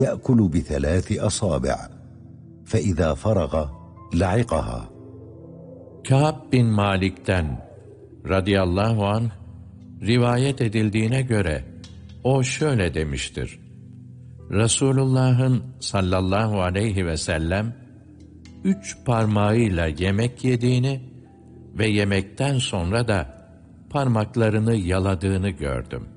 يأكل بثلاث أصابع فإذا فرغ لعقها. Kâb bin Malik'ten radıyallahu anh rivayet edildiğine göre o şöyle demiştir: Resulullah'ın sallallahu aleyhi ve sellem 3 parmağıyla yemek yediğini ve yemekten sonra da parmaklarını yaladığını gördüm.